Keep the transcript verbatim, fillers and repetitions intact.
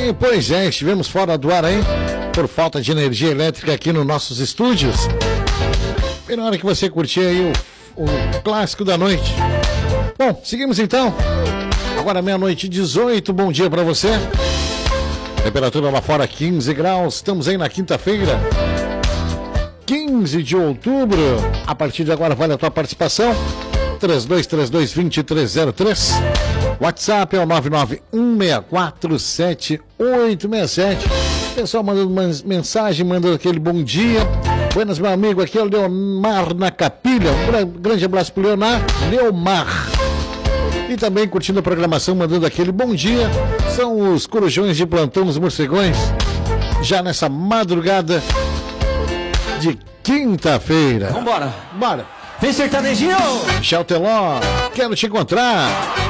E, pois é, estivemos fora do ar, hein? Por falta de energia elétrica aqui nos nossos estúdios. E na hora que você curtir aí o, o clássico da noite. Bom, seguimos então. Agora meia-noite e dezoito, bom dia pra você. Temperatura lá fora quinze graus, estamos aí na quinta-feira, quinze de outubro. A partir de agora vale a tua participação. três dois três dois, dois três zero três. WhatsApp é o nove nove um seis quatro sete oito seis sete. Pessoal mandando mensagem, mandando aquele bom dia. Buenas, meu amigo, aqui é o Leomar na Capilha. Um grande abraço pro Leonardo. Leomar. E também curtindo a programação, mandando aquele bom dia. São os corujões de plantão dos morcegões. Já nessa madrugada de quinta-feira. Vambora. Bora. Vem, sertanejinho! Michel Teló, quero te encontrar.